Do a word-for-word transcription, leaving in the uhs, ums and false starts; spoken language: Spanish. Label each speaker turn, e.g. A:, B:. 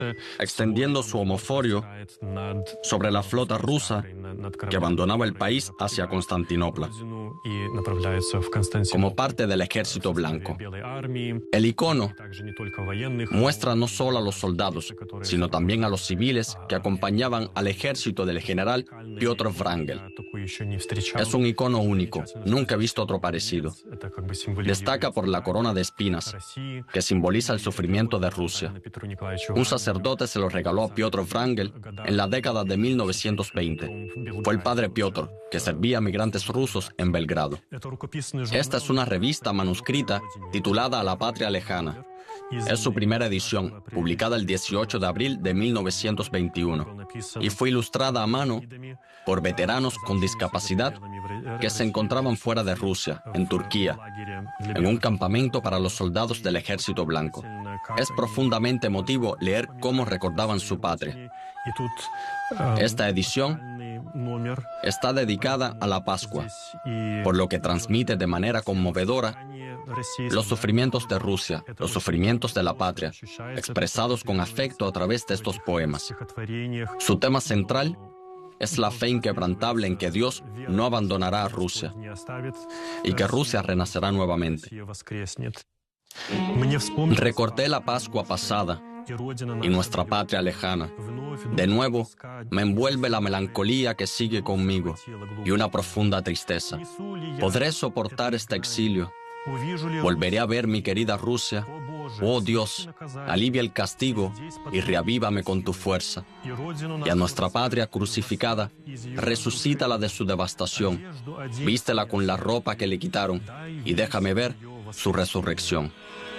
A: extendiendo su homoforio sobre la flota rusa que abandonaba el país hacia Constantinopla, como parte del ejército blanco. El icono muestra no solo a los soldados, sino también a los civiles que acompañaban al ejército del general Piotr Wrangel. Es un icono único, nunca he visto otro parecido. Destaca por la corona de espinas, que simboliza el sufrimiento de Rusia. Un sacerdote se lo regaló a Piotr Wrangel en la década de mil novecientos veinte. Fue el padre Piotr, que servía a migrantes rusos en Belgrado. Esta es una revista manuscrita titulada A la Patria Lejana. Es su primera edición, publicada el dieciocho de abril de mil novecientos veintiuno, y fue ilustrada a mano por veteranos con discapacidad que se encontraban fuera de Rusia, en Turquía, en un campamento para los soldados del Ejército Blanco. Es profundamente emotivo leer cómo recordaban su patria. Esta edición está dedicada a la Pascua, por lo que transmite de manera conmovedora los sufrimientos de Rusia, los sufrimientos de la patria, expresados con afecto a través de estos poemas. Su tema central es la fe inquebrantable en que Dios no abandonará a Rusia y que Rusia renacerá nuevamente. Recordé la Pascua pasada y nuestra patria lejana. De nuevo, me envuelve la melancolía que sigue conmigo y una profunda tristeza. ¿Podré soportar este exilio? ¿Volveré a ver mi querida Rusia? Oh Dios, alivia el castigo y reavívame con tu fuerza. Y a nuestra patria crucificada, resucítala de su devastación. Vístela con la ropa que le quitaron y déjame ver su resurrección.